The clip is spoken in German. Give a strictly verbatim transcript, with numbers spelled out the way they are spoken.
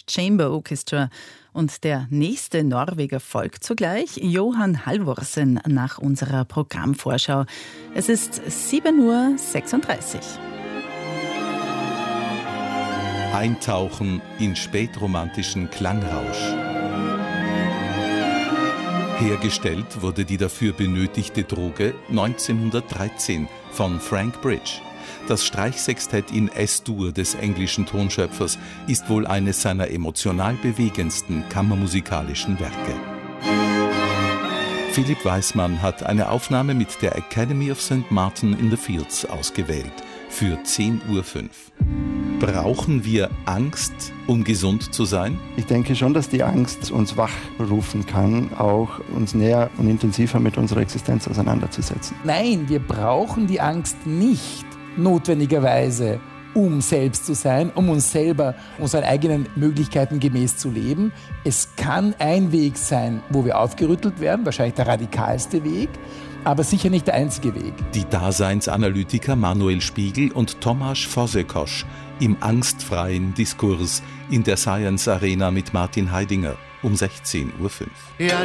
Chamber Orchestra. Und der nächste Norweger folgt zugleich, Johan Halvorsen, nach unserer Programmvorschau. Es ist sieben Uhr sechsunddreißig. Eintauchen in spätromantischen Klangrausch. Hergestellt wurde die dafür benötigte Droge neunzehnhundertdreizehn von Frank Bridge. Das Streichsextett in S-Dur des englischen Tonschöpfers ist wohl eines seiner emotional bewegendsten kammermusikalischen Werke. Philipp Weismann hat eine Aufnahme mit der Academy of Saint Martin in the Fields ausgewählt für zehn Uhr fünf. Brauchen wir Angst, um gesund zu sein? Ich denke schon, dass die Angst uns wachrufen kann, auch uns näher und intensiver mit unserer Existenz auseinanderzusetzen. Nein, wir brauchen die Angst nicht notwendigerweise, um selbst zu sein, um uns selber, unseren eigenen Möglichkeiten gemäß zu leben. Es kann ein Weg sein, wo wir aufgerüttelt werden, wahrscheinlich der radikalste Weg, aber sicher nicht der einzige Weg. Die Daseinsanalytiker Manuel Spiegel und Tomasz Fazekas im angstfreien Diskurs in der Science Arena mit Martin Heidinger um sechzehn Uhr fünf. Ja,